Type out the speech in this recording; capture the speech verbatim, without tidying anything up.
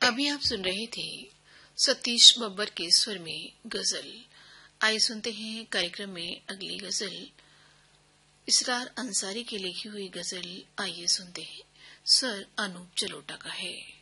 अभी आप सुन रहे थे सतीश बब्बर के स्वर में गजल। आइए सुनते हैं कार्यक्रम में अगली गजल। इसरार अंसारी की लिखी हुई गजल आइए सुनते हैं। स्वर अनूप जलोटा का है।